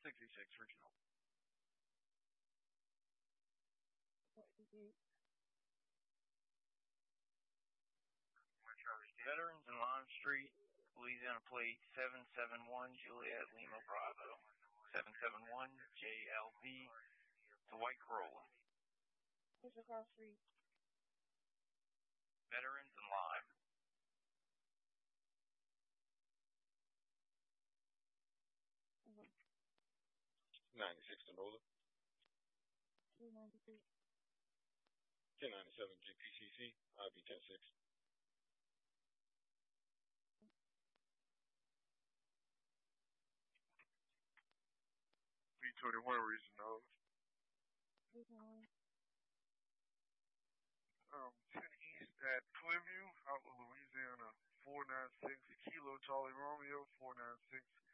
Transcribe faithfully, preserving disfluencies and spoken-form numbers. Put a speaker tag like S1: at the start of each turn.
S1: sixty-six Regional. Veterans in Lime Street, Louisiana plate seven seven one Juliet Lima Bravo. seven seven one J L V. It's a white Corolla.
S2: What's across the street?
S1: Veterans in Lime.
S2: Mm-hmm.
S3: ninety-six Tanola.
S2: two ninety-three.
S3: ten ninety-seven G P C C, I B ten six.
S4: B twenty-one Regional.
S2: Regional.
S4: Um, ten East at Twinview, out of Louisiana. four nine six Kilo Charlie Romeo, four nine six